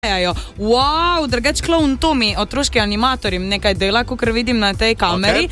Wow, drugač Clown Tommy, otroški animator jim nekaj dela, kakor vidim na tej kameri.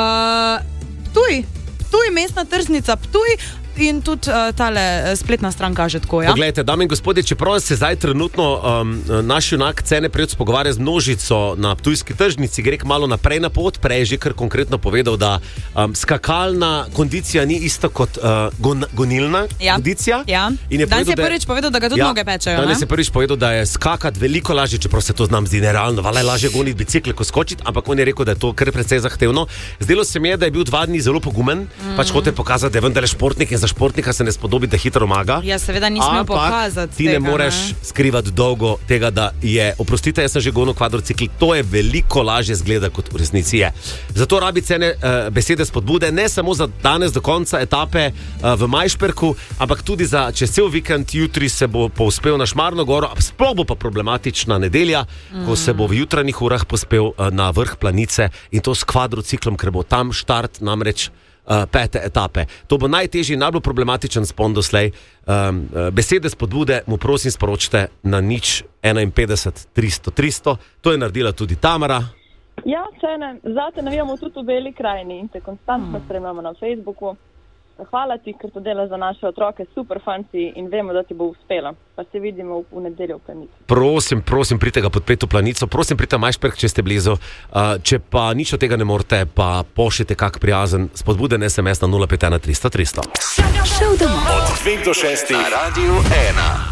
Ptuj, mestna tržnica Ptuj in tudi tale spletna stran kaže tako, ja? Poglejte, dame in gospodje, čeprav se zdaj trenutno naš junak Cene Prevc pogovarja z množico na ptujski tržnici, gre malo naprej na pot, prej je že kar konkretno povedal, da skakalna kondicija ni ista kot gonilna kondicija. Ja. Danes je prvič povedal, da ga tudi noge pečejo. Danes je prvič povedal, da je skakati veliko lažje, čeprav se to znam zdi nerealno, valjda je lažje goniti bicikle, ko skočiti, ampak on je rekel, da je to kar precej zahtevno. Zdelo se mi je, da je bil 2 dni zelo pogumen, pač hoče pokazati, da je vendarle športnik in za športnika se ne spodobi, da hitro maga. Ja, seveda nismo pokazati ti tega, ne moreš skrivati dolgo tega, da je, oprostite, jaz sem že gonil kvadrocikl, to je veliko lažje zgleda, kot v resnici je. Zato rabi Cene besede spodbude, ne samo za danes do konca etape v Majšperku, ampak tudi za čez cel vikend, jutri se bo povzpel na Šmarno goro, sploh bo pa problematična nedelja, ko se bo v jutranjih urah povzpel na vrh planice in to s kvadrociklom, ker bo tam štart namreč 5. etape. To bo najtežji, najbolj problematičen spon doslej. Besede spodbude mu prosim sporočite na 051 300 300. To je naredila tudi Tamara. Ja, Cene, zate navijamo tudi v Beli krajini in te konstantno spremljamo na Facebooku. Hvala ti, ker to delaš za naše otroke, super fanci in vemo, da ti bo uspelo. Pa se vidimo v nedeljo v Planici. Prosim, pridite ga podpreti v Planico, prosim, pridite v Majšperk, če ste blizu. Če pa nič od tega ne morete, pa pošljite kak prijazen spodbuden SMS na 051 300 300. Od 2 do 6 na Radiu 1.